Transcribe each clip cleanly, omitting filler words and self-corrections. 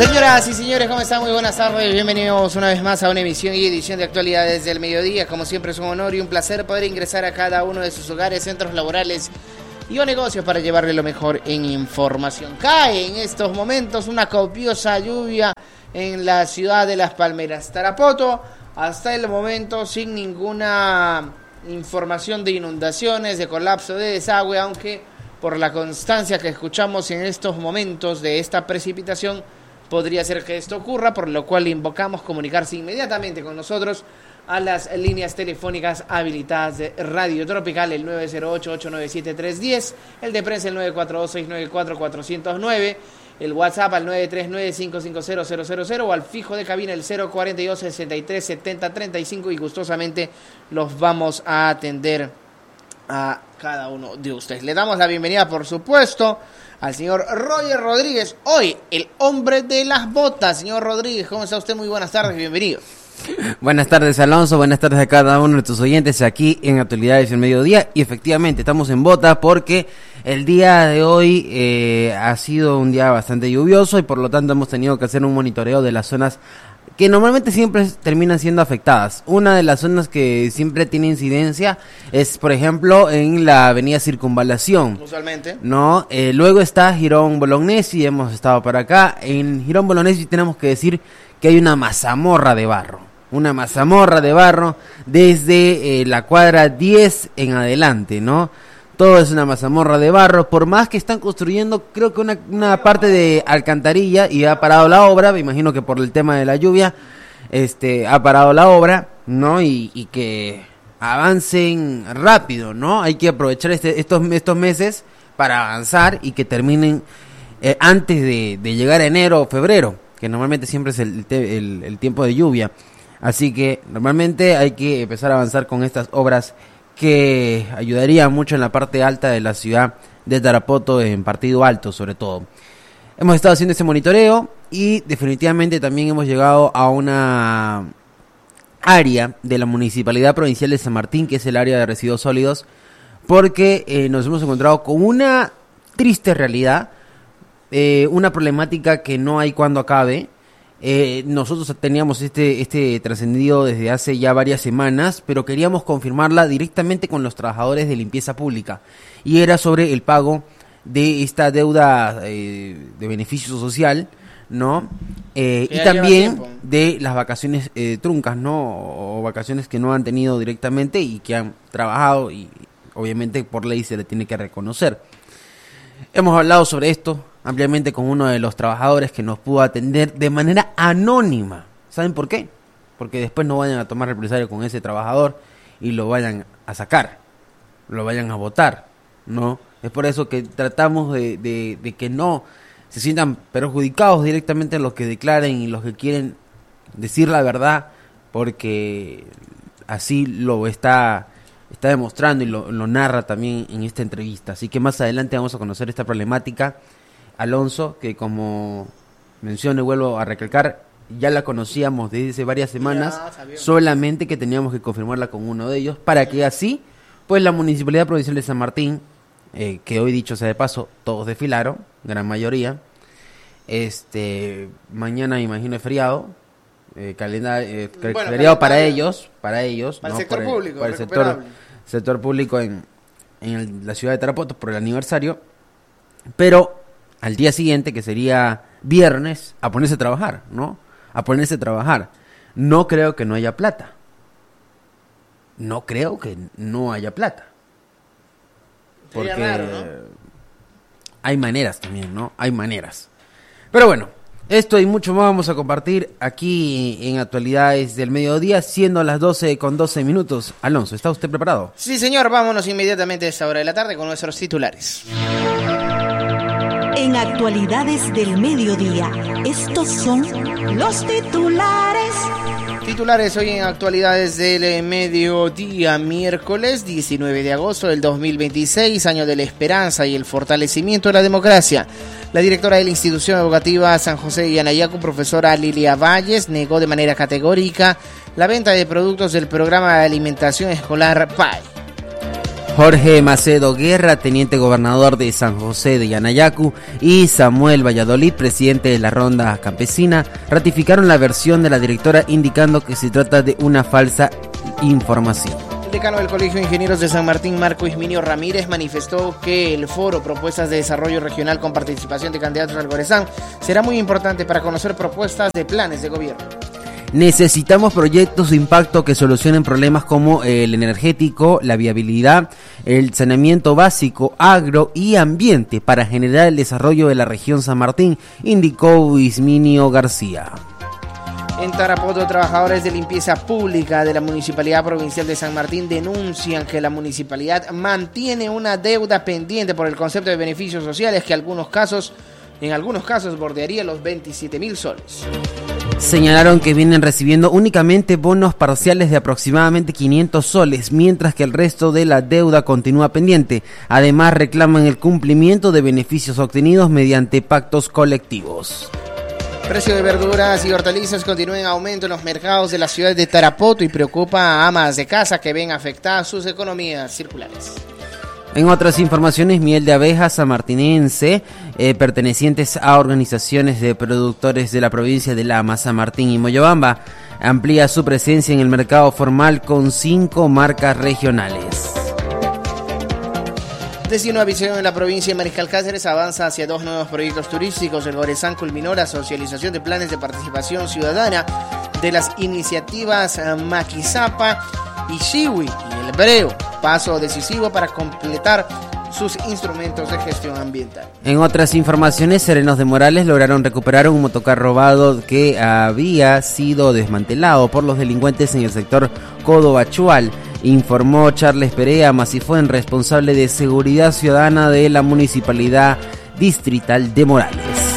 Señoras y señores, ¿cómo están? Muy buenas tardes. Bienvenidos una vez más a una emisión y edición de Actualidades del Mediodía. Como siempre es un honor y un placer poder ingresar a cada uno de sus hogares, centros laborales y o negocios para llevarle lo mejor en información. Cae en estos momentos una copiosa lluvia en la ciudad de Las Palmeras. Tarapoto, hasta el momento sin ninguna información de inundaciones, de colapso de desagüe, aunque por la constancia que escuchamos en estos momentos de esta precipitación, podría ser que esto ocurra, por lo cual invocamos comunicarse inmediatamente con nosotros a las líneas telefónicas habilitadas de Radio Tropical, el 908-897-310, el de prensa el 942-694-409, el WhatsApp al 939-550-000 o al fijo de cabina el 042-63-70-35 y gustosamente los vamos a atender a cada uno de ustedes. Le damos la bienvenida, por supuesto, al señor Roger Rodríguez, hoy el hombre de las botas. Señor Rodríguez, ¿cómo está usted? Muy buenas tardes, bienvenido. Buenas tardes, Alonso, buenas tardes a cada uno de tus oyentes aquí en Actualidades del Mediodía. Y efectivamente estamos en bota porque el día de hoy ha sido un día bastante lluvioso y por lo tanto hemos tenido que hacer un monitoreo de las zonas que normalmente siempre terminan siendo afectadas. Una de las zonas que siempre tiene incidencia es, por ejemplo, en la avenida Circunvalación. Usualmente. No, luego está Girón Bolognesi, hemos estado para acá. En Girón Bolognesi tenemos que decir que hay una mazamorra de barro. Una mazamorra de barro desde la cuadra 10 en adelante, ¿no? Todo es una mazamorra de barro, por más que están construyendo, creo que una parte de alcantarilla y ha parado la obra, me imagino que por el tema de la lluvia, ha parado la obra, ¿no? Y que avancen rápido, ¿no? Hay que aprovechar estos meses para avanzar y que terminen antes de llegar a enero o febrero, que normalmente siempre es el tiempo de lluvia. Así que normalmente hay que empezar a avanzar con estas obras que ayudaría mucho en la parte alta de la ciudad de Tarapoto, en Partido Alto sobre todo. Hemos estado haciendo ese monitoreo y definitivamente también hemos llegado a una área de la Municipalidad Provincial de San Martín, que es el área de residuos sólidos, porque nos hemos encontrado con una triste realidad, una problemática que no hay cuando acabe. Nosotros teníamos este trascendido desde hace ya varias semanas, pero queríamos confirmarla directamente con los trabajadores de limpieza pública, y era sobre el pago de esta deuda de beneficio social, ¿no? Y también de las vacaciones truncas, ¿no? O vacaciones que no han tenido directamente y que han trabajado, y obviamente por ley se le tiene que reconocer. Hemos hablado sobre esto ampliamente con uno de los trabajadores que nos pudo atender de manera anónima. ¿Saben por qué? Porque después no vayan a tomar represalia con ese trabajador y lo vayan a sacar, lo vayan a votar, ¿no? Es por eso que tratamos de que no se sientan perjudicados directamente los que declaren y los que quieren decir la verdad, porque así lo está demostrando y lo narra también en esta entrevista. Así que más adelante vamos a conocer esta problemática, Alonso, que como menciono y vuelvo a recalcar, ya la conocíamos desde hace varias semanas, solamente que teníamos que confirmarla con uno de ellos, para que así, pues la Municipalidad Provincial de San Martín, que hoy dicho sea de paso, todos desfilaron, gran mayoría, mañana me imagino es feriado, feriado para ellos, para el sector público, para el sector público en la ciudad de Tarapoto por el aniversario, pero al día siguiente, que sería viernes, a ponerse a trabajar, ¿no? A ponerse a trabajar. No creo que no haya plata. No creo que no haya plata. Porque raro, ¿no? Hay maneras también, ¿no? Hay maneras. Pero bueno, esto y mucho más vamos a compartir aquí en Actualidades del Mediodía, siendo las 12:12. Alonso, ¿está usted preparado? Sí, señor, vámonos inmediatamente a esta hora de la tarde con nuestros titulares. En Actualidades del Mediodía, estos son los titulares. Titulares hoy en Actualidades del Mediodía, miércoles 19 de agosto del 2026, año de la esperanza y el fortalecimiento de la democracia. La directora de la institución educativa San José de Yanayacu, profesora Lilia Valles, negó de manera categórica la venta de productos del programa de alimentación escolar PAE. Jorge Macedo Guerra, teniente gobernador de San José de Yanayacu, y Samuel Valladolid, presidente de la Ronda Campesina, ratificaron la versión de la directora indicando que se trata de una falsa información. El decano del Colegio de Ingenieros de San Martín, Marco Isminio Ramírez, manifestó que el foro Propuestas de Desarrollo Regional con participación de candidatos al Goresán será muy importante para conocer propuestas de planes de gobierno. Necesitamos proyectos de impacto que solucionen problemas como el energético, la viabilidad, el saneamiento básico, agro y ambiente para generar el desarrollo de la región San Martín, indicó Isminio García. En Tarapoto, trabajadores de limpieza pública de la Municipalidad Provincial de San Martín denuncian que la municipalidad mantiene una deuda pendiente por el concepto de beneficios sociales que en algunos casos bordearía los 27.000 soles. Señalaron que vienen recibiendo únicamente bonos parciales de aproximadamente 500 soles, mientras que el resto de la deuda continúa pendiente. Además, reclaman el cumplimiento de beneficios obtenidos mediante pactos colectivos. Precio de verduras y hortalizas continúa en aumento en los mercados de la ciudad de Tarapoto y preocupa a amas de casa que ven afectadas sus economías circulares. En otras informaciones, miel de abeja sanmartinense, pertenecientes a organizaciones de productores de la provincia de Lama, San Martín y Moyobamba, amplía su presencia en el mercado formal con 5 marcas regionales. Desde una visión en la provincia de Mariscal Cáceres avanza hacia 2 nuevos proyectos turísticos. El Goresán culminó la socialización de planes de participación ciudadana de las iniciativas Maquizapa y Xiwi y el Breo, paso decisivo para completar sus instrumentos de gestión ambiental. En otras informaciones, Serenos de Morales lograron recuperar un motocar robado que había sido desmantelado por los delincuentes en el sector Codobachual, informó Charles Perea Masifuen, responsable de seguridad ciudadana de la Municipalidad Distrital de Morales.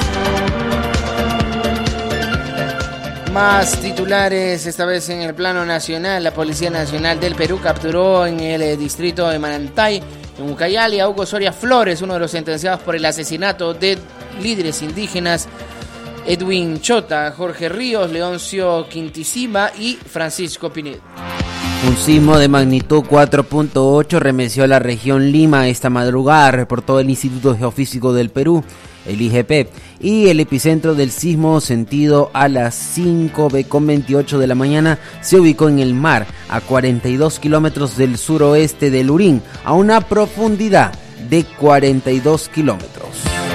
Más titulares, esta vez en el plano nacional. La Policía Nacional del Perú capturó en el distrito de Manantay, en Ucayali, a Hugo Soria Flores, uno de los sentenciados por el asesinato de líderes indígenas Edwin Chota, Jorge Ríos, Leoncio Quintisima y Francisco Pinedo. Un sismo de magnitud 4.8 remeció a la región Lima esta madrugada, reportó el Instituto Geofísico del Perú, el IGP, y el epicentro del sismo, sentido a las 5:28 de la mañana, se ubicó en el mar, a 42 kilómetros del suroeste de Lurín, a una profundidad de 42 kilómetros.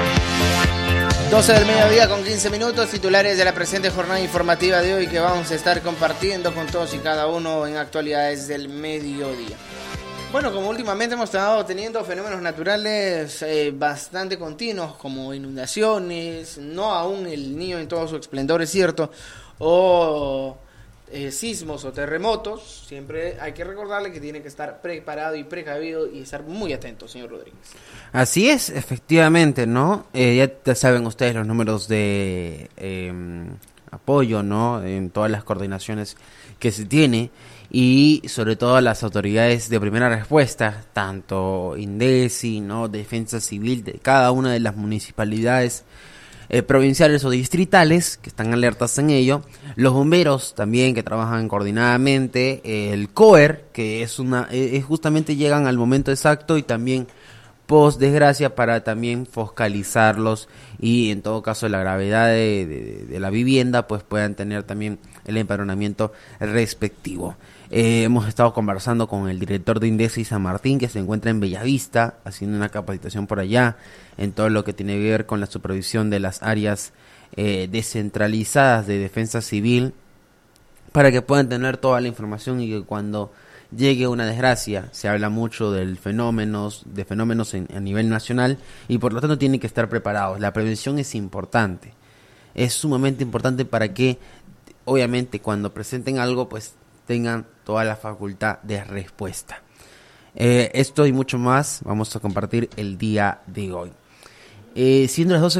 12 del mediodía con 15 minutos, titulares de la presente jornada informativa de hoy que vamos a estar compartiendo con todos y cada uno en actualidades del mediodía. Bueno, como últimamente hemos estado teniendo fenómenos naturales bastante continuos, como inundaciones, no aún el Niño en todo su esplendor, es cierto, o sismos o terremotos, siempre hay que recordarle que tiene que estar preparado y precavido y estar muy atento, señor Rodríguez. Así es, efectivamente, ¿no? Ya saben ustedes los números de apoyo, ¿no? En todas las coordinaciones que se tiene y sobre todo las autoridades de primera respuesta, tanto INDECI, ¿no? Defensa Civil de cada una de las municipalidades provinciales o distritales que están alertas en ello, los bomberos también que trabajan coordinadamente, el COER que es justamente llegan al momento exacto y también post desgracia para también focalizarlos y en todo caso la gravedad de la vivienda pues puedan tener también el empadronamiento respectivo. Hemos estado conversando con el director de INDECI San Martín, que se encuentra en Bellavista, haciendo una capacitación por allá, en todo lo que tiene que ver con la supervisión de las áreas descentralizadas de defensa civil, para que puedan tener toda la información y que cuando llegue una desgracia, se habla mucho de fenómenos a nivel nacional, y por lo tanto tienen que estar preparados. La prevención es importante, es sumamente importante para que, obviamente, cuando presenten algo, pues tengan toda la facultad de respuesta. Esto y mucho más vamos a compartir el día de hoy. Siendo las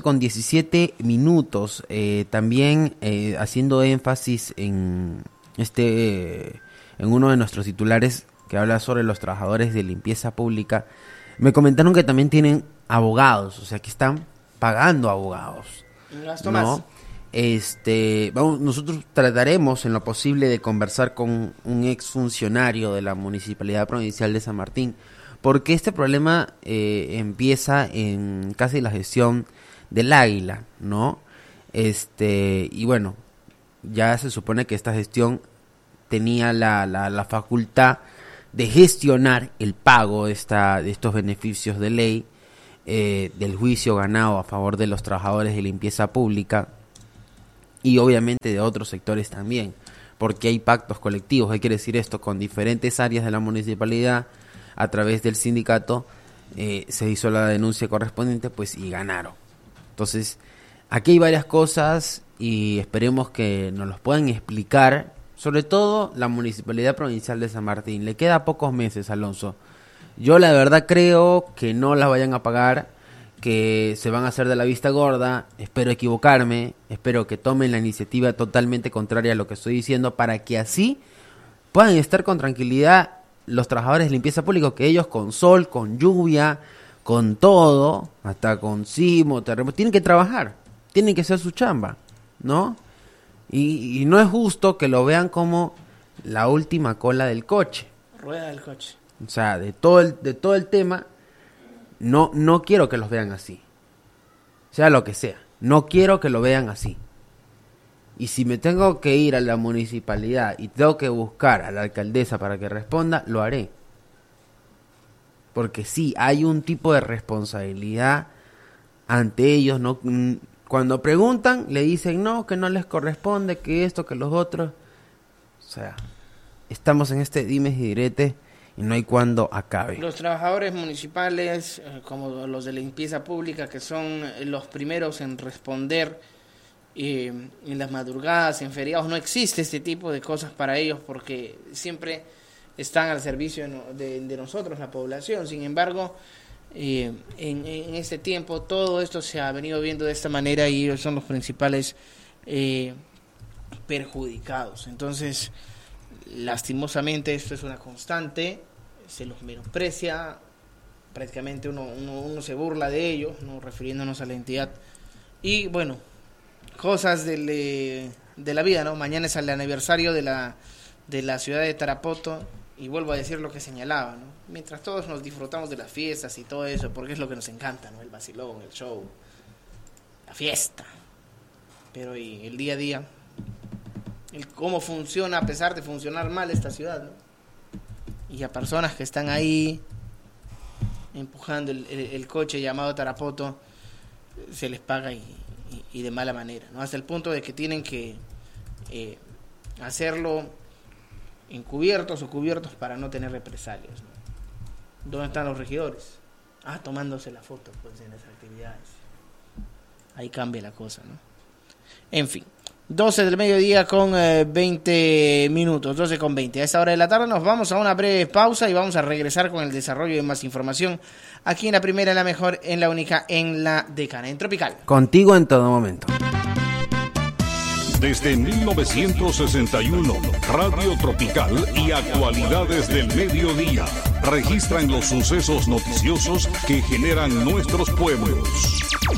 12:17, también haciendo énfasis en uno de nuestros titulares que habla sobre los trabajadores de limpieza pública, me comentaron que también tienen abogados, o sea que están pagando abogados, ¿no? Nosotros trataremos en lo posible de conversar con un exfuncionario de la Municipalidad Provincial de San Martín, porque este problema empieza en casi la gestión del Águila, ¿no? Y bueno, ya se supone que esta gestión tenía la facultad de gestionar el pago de estos beneficios de ley, del juicio ganado a favor de los trabajadores de limpieza pública y obviamente de otros sectores también, porque hay pactos colectivos. ¿Qué quiere decir esto? Con diferentes áreas de la municipalidad, a través del sindicato, se hizo la denuncia correspondiente, pues, y ganaron. Entonces, aquí hay varias cosas y esperemos que nos los puedan explicar, sobre todo la Municipalidad Provincial de San Martín. Le queda pocos meses, Alonso. Yo la verdad creo que no la vayan a pagar, que se van a hacer de la vista gorda. Espero equivocarme, espero que tomen la iniciativa totalmente contraria a lo que estoy diciendo, para que así puedan estar con tranquilidad los trabajadores de limpieza pública, que ellos con sol, con lluvia, con todo, hasta con sismo, terremoto, tienen que trabajar, tienen que hacer su chamba, ¿no? Y no es justo que lo vean como la última cola del coche. Rueda del coche. O sea, de todo el tema, no quiero que los vean así. Sea lo que sea, no quiero que lo vean así. Y si me tengo que ir a la municipalidad y tengo que buscar a la alcaldesa para que responda, lo haré. Porque sí, hay un tipo de responsabilidad ante ellos, ¿no? Cuando preguntan, le dicen no, que no les corresponde, que esto, que los otros. O sea, estamos en este dimes y diretes y no hay cuándo acabe. Los trabajadores municipales, como los de limpieza pública, que son los primeros en responder en las madrugadas, en feriados, no existe este tipo de cosas para ellos porque siempre están al servicio de nosotros, la población. Sin embargo, en este tiempo todo esto se ha venido viendo de esta manera y ellos son los principales perjudicados. Entonces, lastimosamente esto es una constante, se los menosprecia, prácticamente uno se burla de ellos, ¿no? Refiriéndonos a la entidad. Y bueno, cosas de la vida, ¿no? Mañana es el aniversario de la ciudad de Tarapoto. Y vuelvo a decir lo que señalaba, ¿no? Mientras todos nos disfrutamos de las fiestas y todo eso, porque es lo que nos encanta, ¿no? El vacilón, el show, la fiesta. Pero y el día a día, el cómo funciona a pesar de funcionar mal esta ciudad, ¿no? Y a personas que están ahí empujando el coche llamado Tarapoto, se les paga y de mala manera, ¿no? Hasta el punto de que tienen que hacerlo encubiertos o cubiertos para no tener represalias, ¿no? ¿Dónde están los regidores? Tomándose la foto, pues, en las actividades. Ahí cambia la cosa, ¿no? En fin, 12 del mediodía con 20 minutos, 12 con 20. A esta hora de la tarde nos vamos a una breve pausa y vamos a regresar con el desarrollo de más información aquí en la primera, en la mejor, en la única, en la Decana, en Tropical. Contigo en todo momento. Desde 1961, Radio Tropical y Actualidades del Mediodía registran los sucesos noticiosos que generan nuestros pueblos.